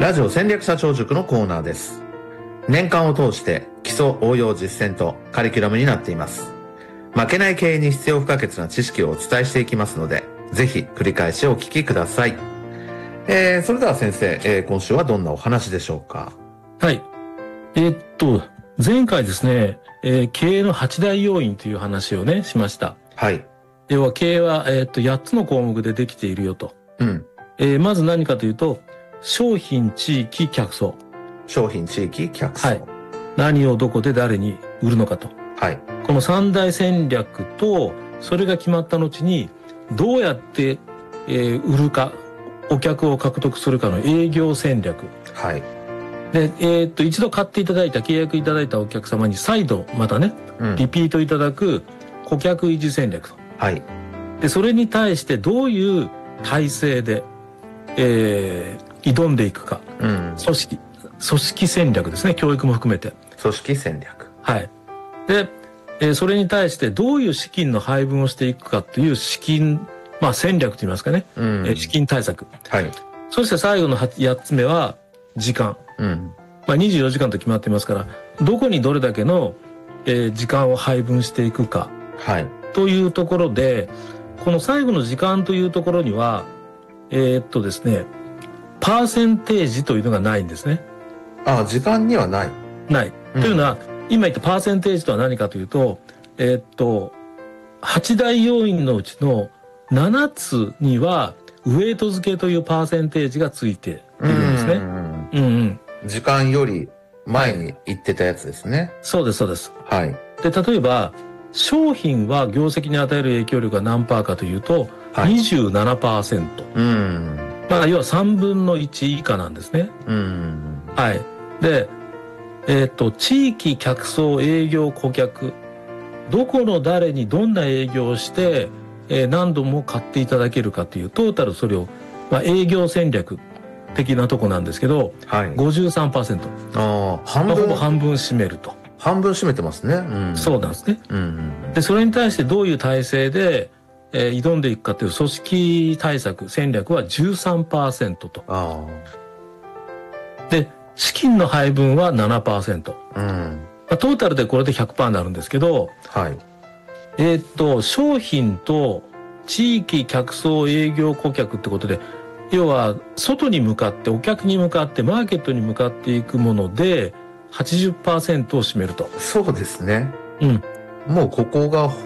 ラジオ戦略社長塾のコーナーです。年間を通して基礎応用実践とカリキュラムになっています。負けない経営に必要不可欠な知識をお伝えしていきますので、ぜひ繰り返しお聞きください。それでは先生、今週はどんなお話でしょうか？ はい。前回ですね、経営の8大要因という話をね、しました。 はい。 要は経営は、8つの項目でできているよと。まず何かというと、商品、地域、客層。 商品、地域、客層。 はい。何をどこで誰に売るのかと。 はい。 この3大戦略と、それが決まった後に、どうやって、売るか、お客を獲得するかの営業戦略。 はい。 で、一度買っていただいた、契約いただいたお客様に再度またね、リピートいただく顧客維持戦略と。 はい。 で、それに対してどういう体制で、挑んでいくか。組織戦略ですね。教育も含めて。 組織戦略。 はい。で、それに対してどういう資金の配分をしていくかという資金、戦略と言いますかね。資金対策。 はい。 そして最後の8つ目は時間。24時間と決まっていますから、どこにどれだけの、時間を配分していくか。 はい。 というところで、この最後の時間というところには、ですね、パーセンテージというのがないんですね。 時間にはない。 ない。というのは、今言ったパーセンテージとは何かというと、8大要因のうちの7つには、ウェイト付けというパーセンテージがついているんですね。 時間より前に言ってたやつですね。 そうです、そうです。 はい。 で、例えば、商品は業績に与える影響力が何パーかというと、27%。要は3分の1以下なんですね。はい。で、地域、客層、営業、顧客。どこの誰にどんな営業をして、何度も買っていただけるかという、トータルそれを、営業戦略的なとこなんですけど、53%。ほぼ半分占めると。 半分占めてますね。 そうなんですね。で、それに対してどういう体制で、挑んでいくかという組織対策、戦略は 13% と。で、資金の配分は 7%。トータルでこれで 100% になるんですけど、 はい。 商品と地域、客層、営業、顧客ってことで、要は外に向かって、お客に向かって、マーケットに向かっていくもので 80% を占めると。 そうですね。もうここが